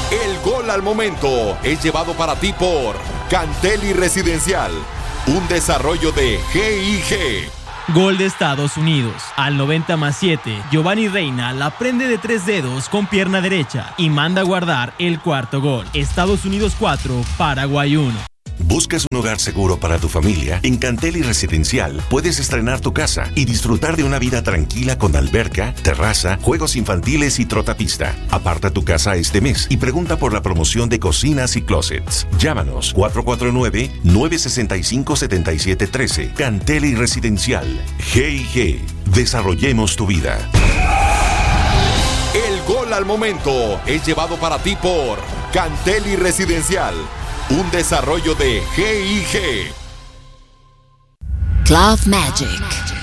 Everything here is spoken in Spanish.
El gol al momento es llevado para ti por Cantelli Residencial, un desarrollo de GIG. Gol de Estados Unidos. Al 90+7, Giovanni Reina la prende de 3 dedos con pierna derecha y manda a guardar el cuarto gol. Estados Unidos 4, Paraguay 1. ¿Buscas un hogar seguro para tu familia? En Cantelli Residencial puedes estrenar tu casa y disfrutar de una vida tranquila con alberca, terraza, juegos infantiles y trotapista. Aparta tu casa este mes y pregunta por la promoción de cocinas y closets. Llámanos 449-965-7713. Cantelli Residencial. G&G. Desarrollemos tu vida. El gol al momento es llevado para ti por Cantelli Residencial, un desarrollo de GIG. Club Magic.